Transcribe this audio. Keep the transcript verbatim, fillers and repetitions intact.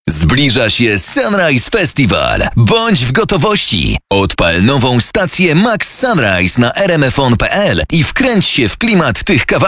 Zbliża się Sunrise Festival. Bądź w gotowości. Odpal nową stację Max Sunrise na r m f on kropka p l i wkręć się w klimat tych kawałków.